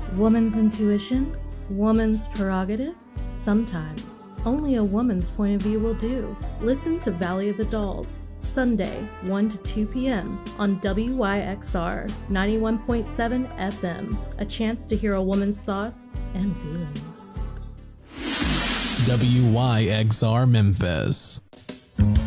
Woman's intuition? Woman's prerogative? Sometimes. Only a woman's point of view will do. Listen to Valley of the Dolls, Sunday, 1 to 2 p.m. on WYXR 91.7 FM. A chance to hear a woman's thoughts and feelings. WYXR Memphis.